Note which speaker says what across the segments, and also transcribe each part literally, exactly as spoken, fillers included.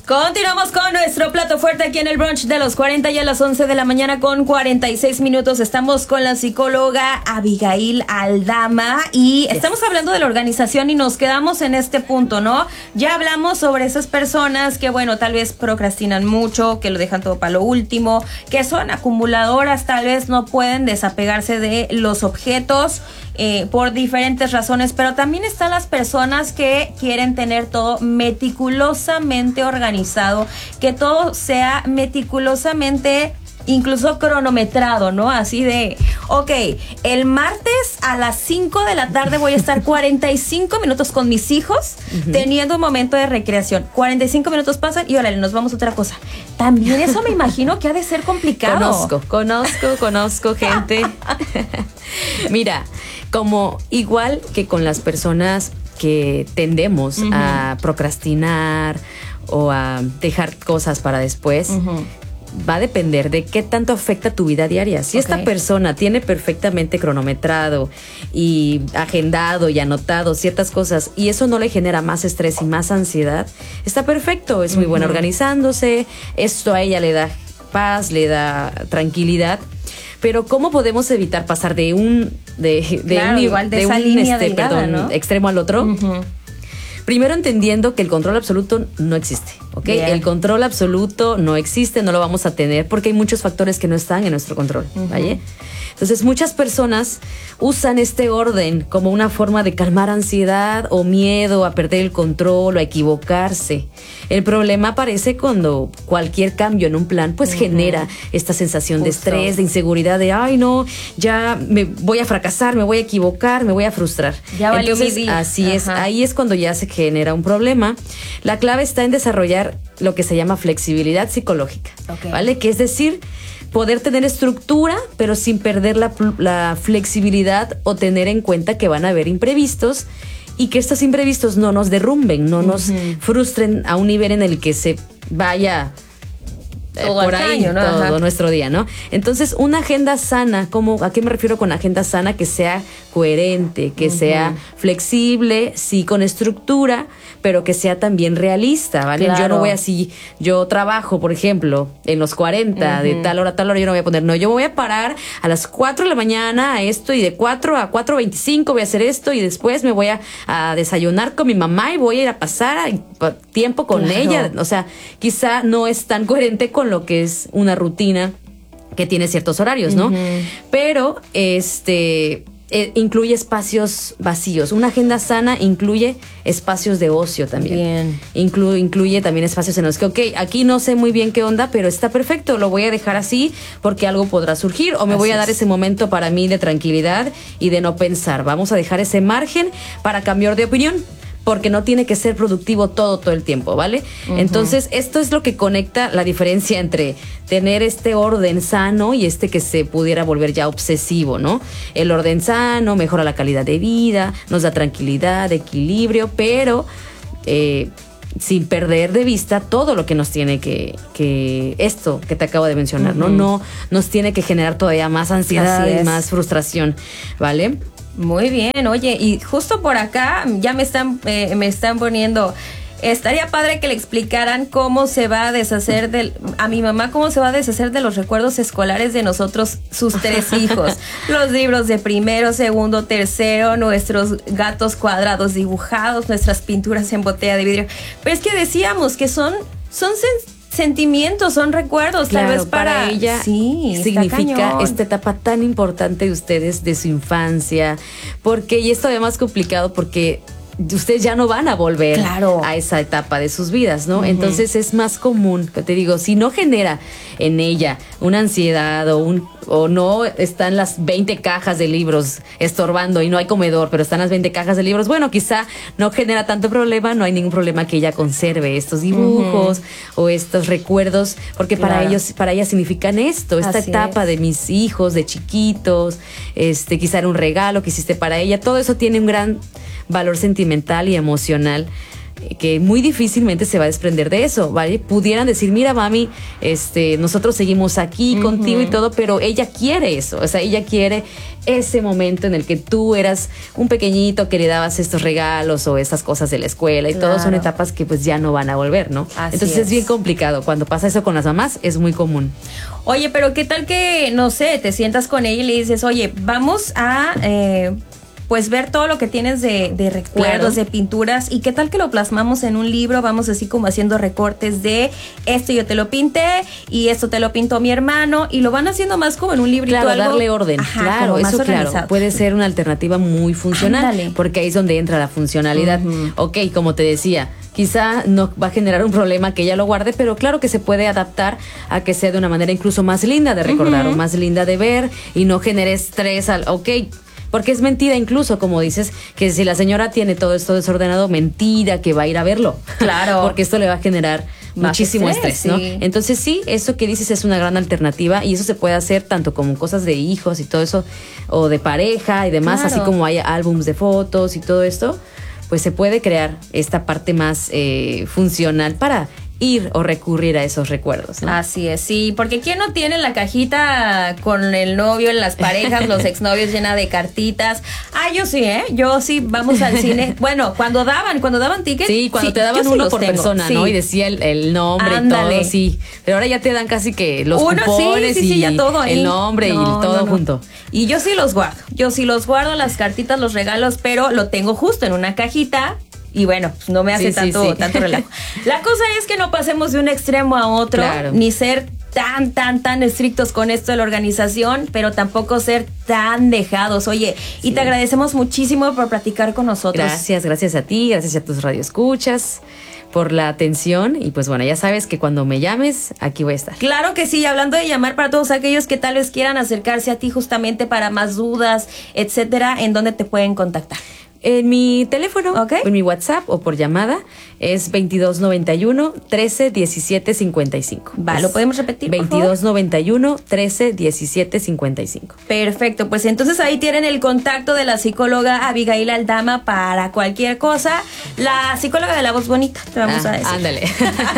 Speaker 1: Continuamos con nuestro plato fuerte aquí en el brunch de los cuarenta y a las once de la mañana con cuarenta y seis minutos. Estamos con la psicóloga Abigail Aldama y yes. estamos hablando de la organización y nos quedamos en este punto, ¿no? Ya hablamos sobre esas personas que, bueno, tal vez procrastinan mucho, que lo dejan todo para lo último, que son acumuladoras, tal vez no pueden desapegarse de los objetos eh, por diferentes razones, pero también están las personas que quieren tener todo meticulosamente organizado. Que todo sea meticulosamente, incluso cronometrado, ¿no? Así de, ok, el martes a las cinco de la tarde voy a estar cuarenta y cinco minutos con mis hijos uh-huh. teniendo un momento de recreación. cuarenta y cinco minutos pasan y órale, nos vamos a otra cosa. También eso me imagino que ha de ser complicado.
Speaker 2: Conozco, conozco, conozco gente. Mira, como igual que con las personas que tendemos uh-huh. a procrastinar o a dejar cosas para después, uh-huh. va a depender de qué tanto afecta tu vida diaria. Si okay. esta persona tiene perfectamente cronometrado y agendado y anotado ciertas cosas y eso no le genera más estrés y más ansiedad, está perfecto, es muy uh-huh. buena organizándose, esto a ella le da paz, le da tranquilidad. Pero ¿cómo podemos evitar pasar de un de, de
Speaker 1: claro,
Speaker 2: un,
Speaker 1: igual de,
Speaker 2: de
Speaker 1: esa
Speaker 2: un
Speaker 1: línea
Speaker 2: este,
Speaker 1: delgada,
Speaker 2: perdón,
Speaker 1: ¿no?
Speaker 2: extremo al otro?
Speaker 1: Uh-huh.
Speaker 2: Primero entendiendo que el control absoluto no existe, ¿ok? Bien. El control absoluto no existe, no lo vamos a tener porque hay muchos factores que no están en nuestro control, uh-huh. ¿vale? Entonces muchas personas usan este orden como una forma de calmar ansiedad o miedo a perder el control o a equivocarse. El problema aparece cuando cualquier cambio en un plan pues uh-huh. genera esta sensación Justo. de estrés, de inseguridad, de ay no, ya me voy a fracasar, me voy a equivocar, me voy a frustrar.
Speaker 1: Ya valió
Speaker 2: Entonces,
Speaker 1: mi día.
Speaker 2: Así
Speaker 1: Ajá.
Speaker 2: es, ahí es cuando ya se genera un problema. La clave está en desarrollar lo que se llama flexibilidad psicológica, okay. ¿vale? Que es decir, poder tener estructura, pero sin perder la, la flexibilidad o tener en cuenta que van a haber imprevistos y que estos imprevistos no nos derrumben, no uh-huh. nos frustren a un nivel en el que se vaya
Speaker 1: todo
Speaker 2: por ahí
Speaker 1: caño, ¿no?
Speaker 2: todo
Speaker 1: Ajá.
Speaker 2: nuestro día, ¿no? Entonces, una agenda sana, ¿cómo, ¿a qué me refiero con agenda sana? Que sea coherente, que uh-huh. sea flexible, sí, con estructura, pero que sea también realista, ¿vale? Claro. Yo no voy así, yo trabajo, por ejemplo, en los cuarenta, uh-huh. de tal hora a tal hora, yo no voy a poner, no, yo me voy a parar a las cuatro de la mañana a esto y de cuatro a cuatro veinticinco voy a hacer esto y después me voy a, a desayunar con mi mamá y voy a ir a pasar a, a tiempo con claro. ella. O sea, quizá no es tan coherente con lo que es una rutina que tiene ciertos horarios, ¿no? Uh-huh. Pero, este... Eh, incluye espacios vacíos. Una agenda sana incluye espacios de ocio también.
Speaker 1: Bien.
Speaker 2: Inclu- incluye también espacios en los que, ok, aquí no sé muy bien qué onda, pero está perfecto, lo voy a dejar así porque algo podrá surgir o me así voy a dar es. ese momento para mí de tranquilidad y de no pensar. Vamos a dejar ese margen para cambiar de opinión. Porque no tiene que ser productivo todo, todo el tiempo, ¿vale? Uh-huh. Entonces, esto es lo que conecta la diferencia entre tener este orden sano y este que se pudiera volver ya obsesivo, ¿no? El orden sano mejora la calidad de vida, nos da tranquilidad, equilibrio, pero eh, sin perder de vista todo lo que nos tiene que, que esto que te acabo de mencionar, uh-huh. ¿no? No nos tiene que generar todavía más ansiedad y más frustración, ¿vale?
Speaker 1: Muy bien, oye, y justo por acá ya me están, eh, me están poniendo, estaría padre que le explicaran cómo se va a deshacer del, a mi mamá cómo se va a deshacer de los recuerdos escolares de nosotros, sus tres hijos, los libros de primero, segundo, tercero, nuestros gatos cuadrados dibujados, nuestras pinturas en botella de vidrio. Pero es que decíamos que son, son sen- sentimientos, son recuerdos,
Speaker 2: claro,
Speaker 1: tal vez para,
Speaker 2: para ella
Speaker 1: sí,
Speaker 2: significa esta etapa tan importante de ustedes, de su infancia, porque, y es todavía más complicado porque ustedes ya no van a volver
Speaker 1: claro.
Speaker 2: a esa etapa de sus vidas, ¿no? Uh-huh. Entonces es más común, te digo, si no genera en ella una ansiedad o un o no están las veinte cajas de libros estorbando y no hay comedor, pero están las veinte cajas de libros, bueno, quizá no genera tanto problema, no hay ningún problema que ella conserve estos dibujos uh-huh. o estos recuerdos, porque claro. para ellos, para ella significan esto, esta Así etapa es. de mis hijos, de chiquitos, este, quizá era un regalo que hiciste para ella, todo eso tiene un gran valor sentimental y emocional que muy difícilmente se va a desprender de eso, ¿vale? Pudieran decir, mira, mami, este, nosotros seguimos aquí uh-huh. contigo y todo, pero ella quiere eso, o sea, ella quiere ese momento en el que tú eras un pequeñito que le dabas estos regalos o estas cosas de la escuela y claro. todo son etapas que pues ya no van a volver, ¿no?
Speaker 1: Así
Speaker 2: Entonces es. es bien complicado. Cuando pasa eso con las mamás es muy común.
Speaker 1: Oye, pero ¿qué tal que, no sé, te sientas con ella y le dices, oye, vamos a... Eh, pues ver todo lo que tienes de, de recuerdos, claro. de pinturas, y qué tal que lo plasmamos en un libro, vamos así como haciendo recortes de esto yo te lo pinté y esto te lo pintó mi hermano, y lo van haciendo más como en un librito.
Speaker 2: Claro,
Speaker 1: algo,
Speaker 2: darle orden,
Speaker 1: ajá,
Speaker 2: claro, eso
Speaker 1: organizado.
Speaker 2: Claro, puede ser una alternativa muy funcional, Ándale. porque ahí es donde entra la funcionalidad. Uh-huh. Ok, como te decía, quizá no va a generar un problema que ella lo guarde, pero claro que se puede adaptar a que sea de una manera incluso más linda de recordar uh-huh. o más linda de ver y no genere estrés al, ok, porque es mentira incluso, como dices, que si la señora tiene todo esto desordenado, mentira que va a ir a verlo.
Speaker 1: Claro.
Speaker 2: Porque esto le va a generar Más muchísimo estrés, estrés ¿no?
Speaker 1: Sí.
Speaker 2: Entonces sí, eso que dices es una gran alternativa y eso se puede hacer tanto como cosas de hijos y todo eso, o de pareja y demás,
Speaker 1: claro.
Speaker 2: así como hay álbums de fotos y todo esto, pues se puede crear esta parte más eh, funcional para ir o recurrir a esos recuerdos, ¿no?
Speaker 1: Así es, sí, porque ¿quién no tiene la cajita con el novio, las parejas, los exnovios llena de cartitas? Ah, yo sí, ¿eh? Yo sí, vamos al cine. Bueno, cuando daban, cuando daban tickets.
Speaker 2: Sí, cuando
Speaker 1: sí,
Speaker 2: te daban uno
Speaker 1: sí
Speaker 2: por
Speaker 1: tengo.
Speaker 2: persona,
Speaker 1: sí.
Speaker 2: ¿no? Y decía el, el nombre
Speaker 1: Ándale.
Speaker 2: y todo, sí. Pero ahora ya te dan casi que los
Speaker 1: uno,
Speaker 2: cupones
Speaker 1: sí, sí, sí,
Speaker 2: y
Speaker 1: ya todo ahí.
Speaker 2: el nombre no, y todo
Speaker 1: no, no.
Speaker 2: junto.
Speaker 1: Y yo sí los guardo, yo sí los guardo, las cartitas, los regalos, pero lo tengo justo en una cajita. Y bueno, pues no me hace
Speaker 2: sí,
Speaker 1: tanto,
Speaker 2: sí, sí.
Speaker 1: tanto relajo. La cosa es que no pasemos de un extremo a otro,
Speaker 2: claro.
Speaker 1: ni ser tan, tan, tan estrictos con esto de la organización, pero tampoco ser tan dejados. Oye, sí. y te agradecemos muchísimo por platicar con nosotros.
Speaker 2: Gracias, gracias a ti, gracias a tus radioescuchas por la atención y pues bueno, ya sabes que cuando me llames, aquí voy a estar.
Speaker 1: Claro que sí, hablando de llamar para todos aquellos que tal vez quieran acercarse a ti justamente para más dudas, etcétera, ¿en dónde te pueden contactar?
Speaker 2: En mi teléfono,
Speaker 1: okay.
Speaker 2: en mi WhatsApp o por llamada es veintidós noventa y uno, trece, diecisiete, cincuenta y cinco.
Speaker 1: Va, ¿lo podemos repetir, por
Speaker 2: veintidós noventa y uno, trece, diecisiete, cincuenta y cinco.
Speaker 1: Perfecto, pues entonces ahí tienen el contacto de la psicóloga Abigail Aldama para cualquier cosa. La psicóloga de la voz bonita, te vamos
Speaker 2: ah,
Speaker 1: a decir.
Speaker 2: Ándale.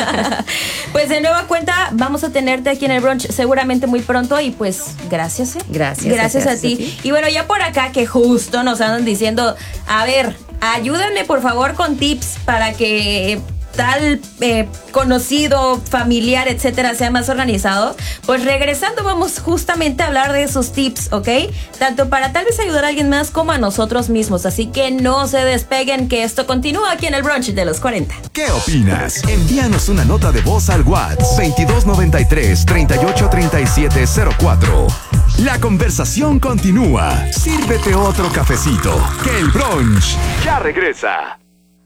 Speaker 1: Pues de nueva cuenta, vamos a tenerte aquí en el brunch seguramente muy pronto y pues gracias, ¿eh?
Speaker 2: Gracias.
Speaker 1: Gracias, gracias a, ti. a ti. Y bueno, ya por acá que justo nos andan diciendo, a ver, ayúdenme por favor con tips para que tal eh, conocido, familiar, etcétera, sea más organizado. Pues regresando vamos justamente a hablar de esos tips, ¿ok? Tanto para tal vez ayudar a alguien más como a nosotros mismos. Así que no se despeguen, que esto continúa aquí en el brunch de los cuarenta.
Speaker 3: ¿Qué opinas? Envíanos una nota de voz al WhatsApp veintidós noventa y tres, treinta y ocho, treinta y siete cero cuatro. La conversación continúa. Sírvete otro cafecito, que el brunch ya regresa.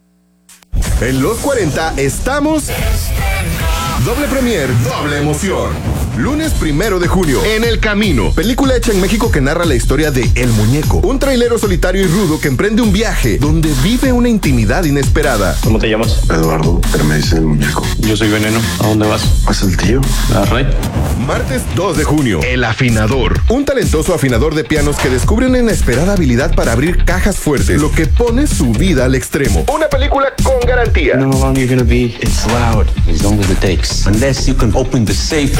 Speaker 4: En los cuarenta estamos... Doble premier, doble emoción. Lunes primero de junio, En el Camino, película hecha en México que narra la historia de El Muñeco, un trailero solitario y rudo que emprende un viaje donde vive una intimidad inesperada.
Speaker 5: ¿Cómo te llamas?
Speaker 6: Eduardo, pero me dice El Muñeco.
Speaker 5: Yo soy Veneno. ¿A dónde vas?
Speaker 6: ¿Vas al tío?
Speaker 5: ¿A Ray?
Speaker 4: Martes dos de junio, El Afinador, un talentoso afinador de pianos que descubre una inesperada habilidad para abrir cajas fuertes, lo que pone su vida al extremo. Una película con garantía.
Speaker 6: No how long you're gonna be. It's loud, as long as it takes. Unless you can open the safe.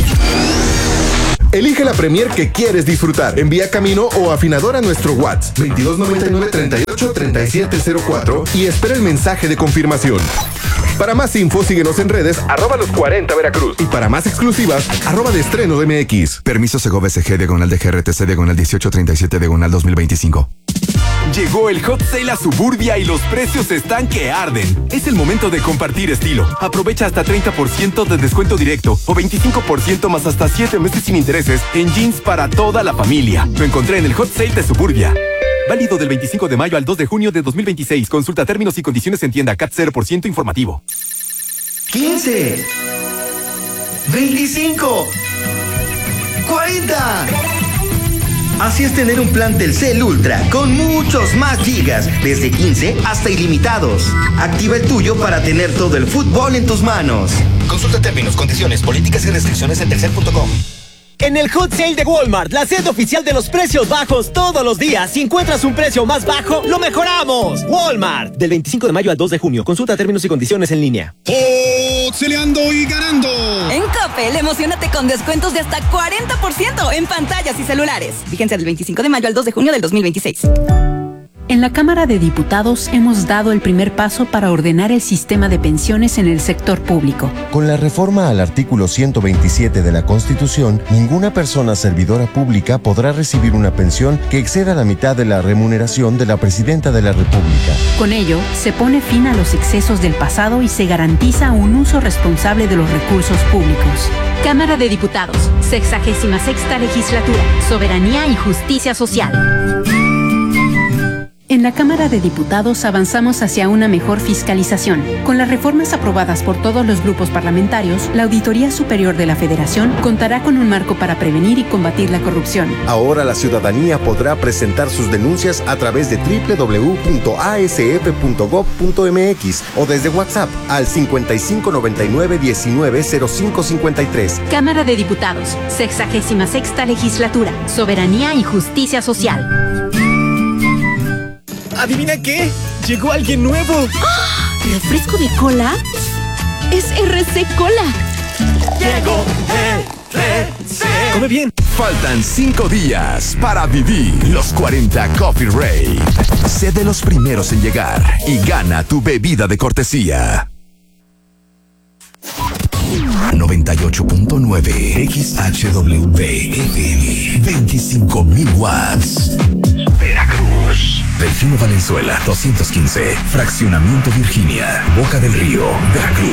Speaker 4: Elige la premier que quieres disfrutar. Envía Camino o Afinador a nuestro WhatsApp veintidós noventa y nueve, treinta y ocho, treinta y siete cero cuatro y espera el mensaje de confirmación. Para más info, síguenos en redes, arroba los cuarenta Veracruz. Y para más exclusivas, arroba de estreno de M X.
Speaker 3: Permiso Segov S G diagonal de G R T C diagonal dieciocho treinta y siete diagonal dos mil veinticinco.
Speaker 7: Llegó el Hot Sale a Suburbia y los precios están que arden. Es el momento de compartir estilo. Aprovecha hasta treinta por ciento de descuento directo o veinticinco por ciento más hasta siete meses sin intereses en jeans para toda la familia. Lo encontré en el Hot Sale de Suburbia. Válido del veinticinco de mayo al dos de junio de dos mil veintiséis. Consulta términos y condiciones en tienda. C A T cero por ciento informativo.
Speaker 8: quince, veinticinco, cuarenta. Así es tener un plan Telcel Ultra con muchos más gigas, desde quince hasta ilimitados. Activa el tuyo para tener todo el fútbol en tus manos.
Speaker 9: Consulta términos, condiciones, políticas y restricciones en telcel punto com.
Speaker 5: En el Hot Sale de Walmart, la sede oficial de los precios bajos todos los días. Si encuentras un precio más bajo, lo mejoramos. Walmart. Del veinticinco de mayo al dos de junio. Consulta términos y condiciones en línea.
Speaker 9: Celeando y ganando.
Speaker 10: En Coppel, emocionate con descuentos de hasta cuarenta por ciento en pantallas y celulares. Vigencia del veinticinco de mayo al dos de junio del dos mil veintiséis.
Speaker 11: En la Cámara de Diputados hemos dado el primer paso para ordenar el sistema de pensiones en el sector público.
Speaker 12: Con la reforma al artículo ciento veintisiete de la Constitución, ninguna persona servidora pública podrá recibir una pensión que exceda la mitad de la remuneración de la Presidenta de la República.
Speaker 11: Con ello, se pone fin a los excesos del pasado y se garantiza un uso responsable de los recursos públicos. Cámara de Diputados, sexagésima sexta legislatura, soberanía y justicia social. En la Cámara de Diputados avanzamos hacia una mejor fiscalización. Con las reformas aprobadas por todos los grupos parlamentarios, la Auditoría Superior de la Federación contará con un marco para prevenir y combatir la corrupción.
Speaker 13: Ahora la ciudadanía podrá presentar sus denuncias a través de doble u doble u doble u punto a s f punto gob punto m x o desde WhatsApp al cincuenta y cinco noventa y nueve diecinueve cero cinco cincuenta y tres.
Speaker 11: Cámara de Diputados, sexagésima sexta legislatura, soberanía y justicia social.
Speaker 5: ¿Adivina qué? Llegó alguien nuevo.
Speaker 14: ¡Ah! ¿Refresco de cola? Es R C Cola.
Speaker 5: Llegó R C. Come bien.
Speaker 3: Faltan cinco días para vivir los cuarenta Coffee Rate. Sé de los primeros en llegar y gana tu bebida de cortesía. noventa y ocho punto nueve X H W F M, veinticinco mil watts. Veracruz. Delfino Valenzuela, doscientos quince. Fraccionamiento Virginia, Boca del Río, Veracruz.